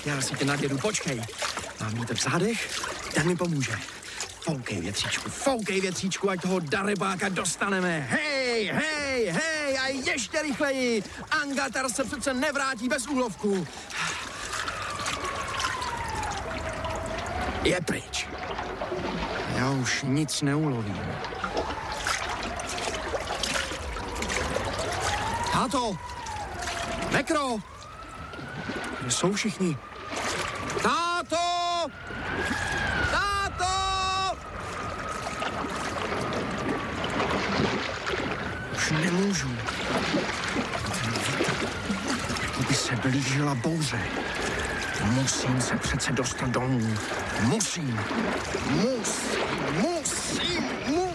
já si tě nadjedu, počkej. Mám vítr v zádech, ten mi pomůže. Foukej větříčku, ať toho darebáka dostaneme. Hej, hej, hej, a ještě rychleji. Angatar se přece nevrátí bez úlovku. Je pryč. Já už nic neulovím. Táto! Nekro! Kde jsou všichni? Táto! Táto! Už nemůžu. Jako by se blížila bouře. Musím se přece dostat domů. Musím.